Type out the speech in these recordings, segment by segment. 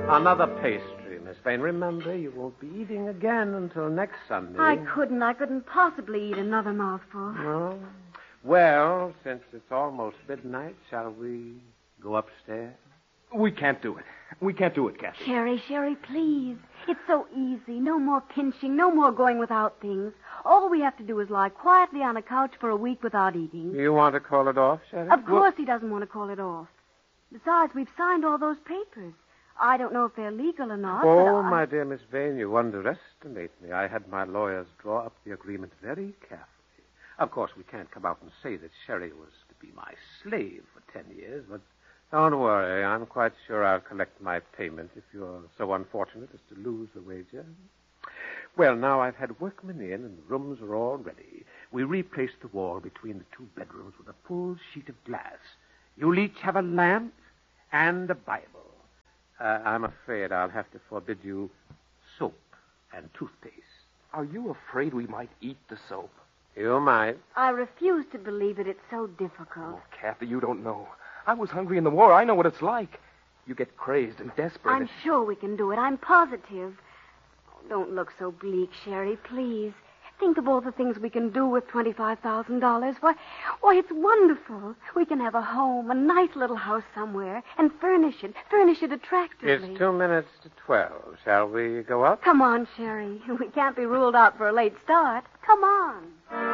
Another pastry, Miss Vane. Remember, you won't be eating again until next Sunday. I couldn't possibly eat another mouthful. No? Well, since it's almost midnight, shall we go upstairs? We can't do it. We can't do it, Kathy. Sherry, please. It's so easy. No more pinching, no more going without things. All we have to do is lie quietly on a couch for a week without eating. You want to call it off, Sherry? Of course he doesn't want to call it off. Besides, we've signed all those papers. I don't know if they're legal or not. Oh, my dear Miss Vane, you underestimate me. I had my lawyers draw up the agreement very carefully. Of course, we can't come out and say that Sherry was to be my slave for 10 years, but don't worry. I'm quite sure I'll collect my payment if you're so unfortunate as to lose the wager. Well, now I've had workmen in and the rooms are all ready. We replaced the wall between the two bedrooms with a full sheet of glass. You'll each have a lamp and a Bible. I'm afraid I'll have to forbid you soap and toothpaste. Are you afraid we might eat the soap? You might. I refuse to believe it. It's so difficult. Oh, Kathy, you don't know. I was hungry in the war. I know what it's like. You get crazed and desperate. I'm sure we can do it. I'm positive. Oh, don't look so bleak, Sherry, please. Think of all the things we can do with $25,000. Why, it's wonderful. We can have a home, a nice little house somewhere, and furnish it attractively. It's 2 minutes to 12. Shall we go up? Come on, Sherry. We can't be ruled out for a late start. Come on.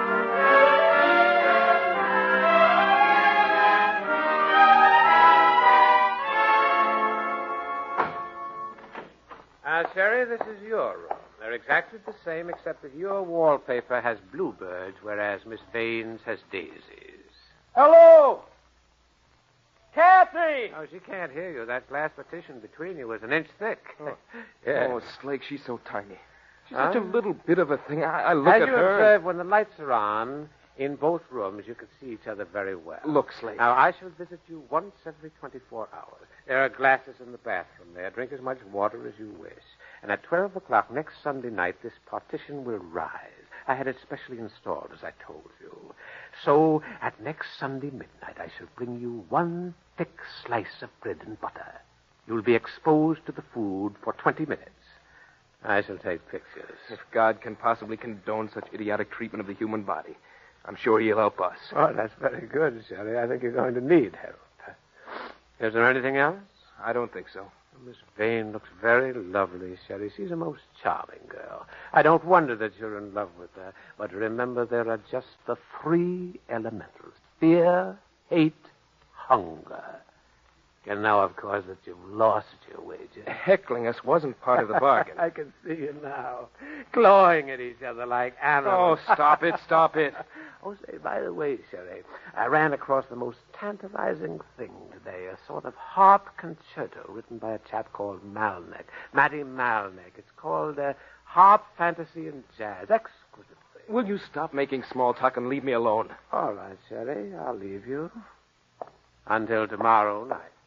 Sherry, this is your room. They're exactly the same, except that your wallpaper has bluebirds, whereas Miss Vane's has daisies. Hello! Kathy! Oh, she can't hear you. That glass partition between you is an inch thick. Oh, Yeah. Oh, Slake, she's so tiny. She's such a little bit of a thing. I look As at you her. observe, when the lights are on, in both rooms, you can see each other very well. Look, Slake. Now, I shall visit you once every 24 hours. There are glasses in the bathroom there. Drink as much water as you wish. And at 12 o'clock next Sunday night, this partition will rise. I had it specially installed, as I told you. So, at next Sunday midnight, I shall bring you one thick slice of bread and butter. You'll be exposed to the food for 20 minutes. I shall take pictures. If God can possibly condone such idiotic treatment of the human body, I'm sure he'll help us. Oh, that's very good, Shelley. I think you're going to need help. Is there anything else? I don't think so. Miss Vane looks very lovely, Shelley. She's a most charming girl. I don't wonder that you're in love with her. But remember, there are just the 3 elementals. Fear, hate, hunger. And now, of course, that you've lost your wager. Heckling us wasn't part of the bargain. I can see you now, clawing at each other like animals. Oh, stop it, stop it. Oh, say, by the way, Sherry, I ran across the most tantalizing thing today, a sort of harp concerto written by a chap called Malneck, Matty Malneck. It's called Harp Fantasy and Jazz. Exquisite thing. Will you stop making small talk and leave me alone? All right, Sherry, I'll leave you. Until tomorrow night.